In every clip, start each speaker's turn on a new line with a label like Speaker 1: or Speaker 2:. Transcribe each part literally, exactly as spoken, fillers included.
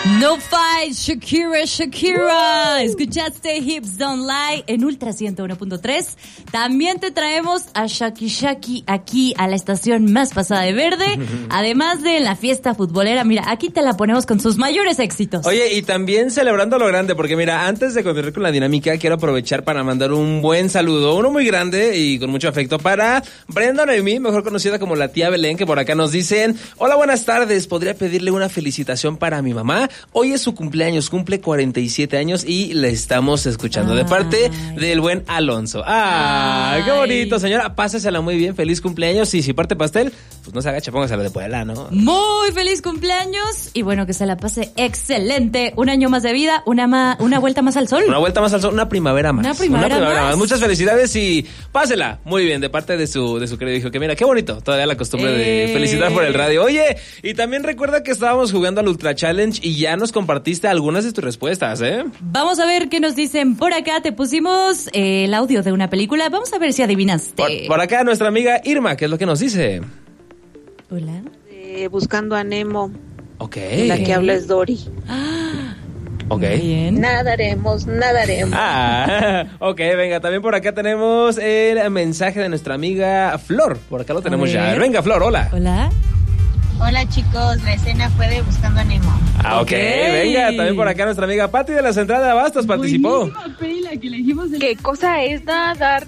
Speaker 1: No Fight, Shakira, Shakira. Escuchaste Hips Don't Lie en Ultra ciento uno punto tres. También te traemos a Shaki Shaki aquí a la estación más pasada de verde. Además de la fiesta futbolera, mira, aquí te la ponemos con sus mayores éxitos.
Speaker 2: Oye, y también celebrando lo grande, porque mira, antes de continuar con la dinámica, quiero aprovechar para mandar un buen saludo, uno muy grande y con mucho afecto para Brenda Noemí, mejor conocida como la tía Belén, que por acá nos dicen: hola, buenas tardes, ¿podría pedirle una felicitación para mi mamá? Hoy es su cumpleaños, cumple cuarenta y siete años y le estamos escuchando. Ay. De parte del buen Alonso. ¡Ah! Ay. ¡Qué bonito, señora! Pásesela muy bien, feliz cumpleaños. Y si parte pastel, pues no se agacha, póngasela de Puebla, ¿no?
Speaker 1: Muy feliz cumpleaños y bueno, que se la pase excelente. Un año más de vida, una ma- una vuelta más al sol.
Speaker 2: Una vuelta más al sol, una primavera más.
Speaker 1: Una primavera,
Speaker 2: una primavera más.
Speaker 1: más.
Speaker 2: Muchas felicidades y pásela muy bien de parte de su de su querido hijo. Que mira, qué bonito, todavía la costumbre eh. de felicitar por el radio. Oye, y también recuerda que estábamos jugando al Ultra Challenge y ya nos compartiste algunas de tus respuestas, ¿eh?
Speaker 1: Vamos a ver qué nos dicen por acá. Te pusimos eh, el audio de una película. Vamos a ver si adivinaste.
Speaker 2: Por, por acá nuestra amiga Irma, ¿qué es lo que nos dice?
Speaker 1: Hola.
Speaker 3: Eh, buscando a Nemo.
Speaker 2: Ok.
Speaker 3: La que habla es Dory.
Speaker 1: Ah,
Speaker 2: ok.
Speaker 1: Bien.
Speaker 3: Nadaremos, nadaremos.
Speaker 2: Ah, ok, venga, también por acá tenemos el mensaje de nuestra amiga Flor. Por acá lo tenemos ya. Venga, Flor, hola.
Speaker 1: Hola.
Speaker 4: Hola chicos, la escena fue de Buscando a Nemo.
Speaker 2: Ah, ok, okay. Venga, también por acá nuestra amiga Pati de la Central de Abastos participó.
Speaker 5: Pela, que elegimos el...
Speaker 3: ¿Qué cosa es nadar,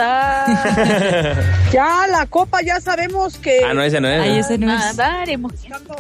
Speaker 3: nadar? Ya, la copa ya sabemos que...
Speaker 2: Ah, no, ese no es.
Speaker 1: Ay, ese no es.
Speaker 3: Nadaremos.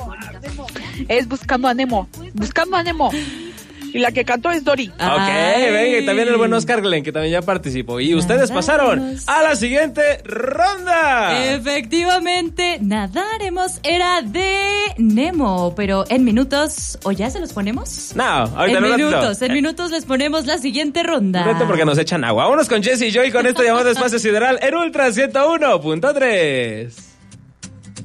Speaker 3: Es Buscando a Nemo. Buscando a Nemo. Y la que cantó es Dory.
Speaker 2: Ok, venga, y también el buen Oscar Glenn, que también ya participó. Y ustedes pasaron a la siguiente ronda.
Speaker 1: Efectivamente, Nadaremos era de Nemo, pero en minutos, ¿o ya se los ponemos?
Speaker 2: No, ahorita
Speaker 1: en
Speaker 2: no.
Speaker 1: minutos,
Speaker 2: no.
Speaker 1: en minutos les ponemos la siguiente ronda.
Speaker 2: Reto porque nos echan agua. Vámonos con Jesse y Joy con este llamado Espacio Sideral en Ultra ciento uno punto tres.